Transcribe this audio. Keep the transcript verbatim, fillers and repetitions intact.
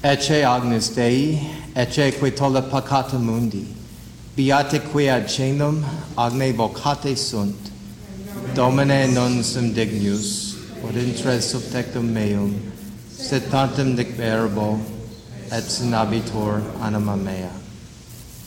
Ecce agnus Dei, ecce que tolle peccata mundi, beate qui ad caelum agne vocate sunt, Domine non sum dignus, quod intres subtectum meum, sed tantum dic erbo, et sinabitur anima mea.